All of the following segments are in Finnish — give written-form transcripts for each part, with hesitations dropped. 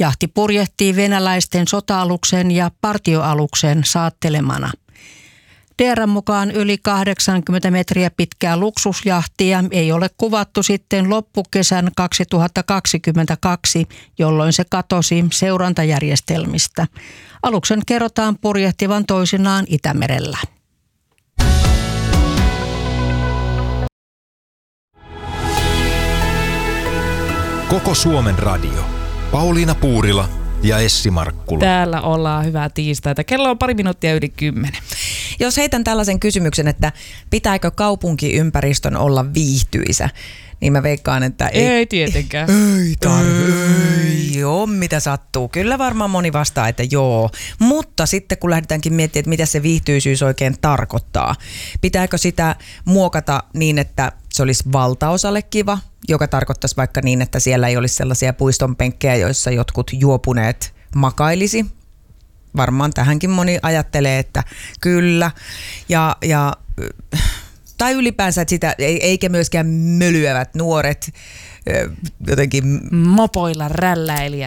Jahti purjehtii venäläisten sota-aluksen ja partioaluksen saattelemana. DR:n mukaan yli 80 metriä pitkää luksusjahtia ei ole kuvattu sitten loppukesän 2022, jolloin se katosi seurantajärjestelmistä. Aluksen kerrotaan purjehtivan toisinaan Itämerellä. Koko Suomen radio. Pauliina Puurila ja Essi Markkula. Täällä ollaan, hyvää tiistaita. Kello on 10:02. Jos heitän tällaisen kysymyksen, että pitääkö kaupunkiympäristön olla viihtyisä, niin mä veikkaan, että ei tietenkään. Ei joo, mitä sattuu. Kyllä varmaan moni vastaa, että joo. Mutta sitten kun lähdetäänkin miettimään, että mitä se viihtyisyys oikein tarkoittaa. Pitääkö sitä muokata niin, että se olisi valtaosalle kiva, joka tarkoittaisi vaikka niin, että siellä ei olisi sellaisia puistonpenkkejä, joissa jotkut juopuneet makailisi. Varmaan tähänkin moni ajattelee, että kyllä. Tai ylipäänsä, että sitä, eikä myöskään mölyävät nuoret jotenkin mopoilla rälläilijät.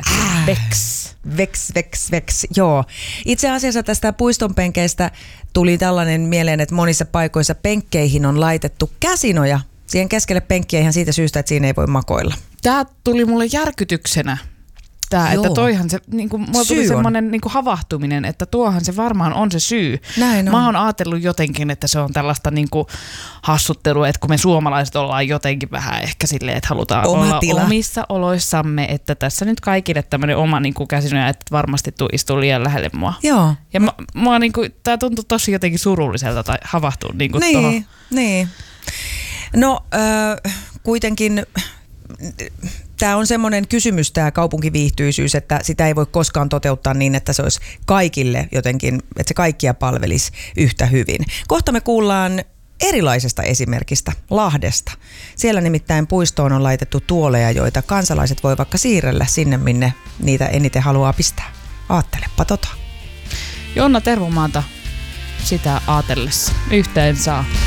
Veks, joo. Itse asiassa tästä puistonpenkeistä tuli tällainen mieleen, että monissa paikoissa penkkeihin on laitettu käsinoja. Siihen keskelle penkkiä ihan siitä syystä, että siinä ei voi makoilla. Tämä tuli mulle järkytyksenä. Että toihan se, mulla tuli semmoinen havahtuminen, että tuohan se varmaan on se syy. Näin on. Mä oon ajatellut jotenkin, että se on tällaista hassuttelua, että kun me suomalaiset ollaan jotenkin vähän ehkä silleen, että halutaan olla omissa oloissamme, että tässä nyt kaikille tämmöinen oma käsinoja, että varmasti istuu liian lähelle mua. Joo. Ja tää tuntui tosi jotenkin surulliselta tai havahtua tuohon. Niin. No kuitenkin tämä on semmoinen kysymys, tämä kaupunkiviihtyisyys, että sitä ei voi koskaan toteuttaa niin, että se olisi kaikille jotenkin, että se kaikkia palvelisi yhtä hyvin. Kohta me kuullaan erilaisesta esimerkistä, Lahdesta. Siellä nimittäin puistoon on laitettu tuoleja, joita kansalaiset voi vaikka siirrellä sinne, minne niitä eniten haluaa pistää. Aattelepa tota. Jonna Tervomaata sitä aatellessa. Yhteen saa.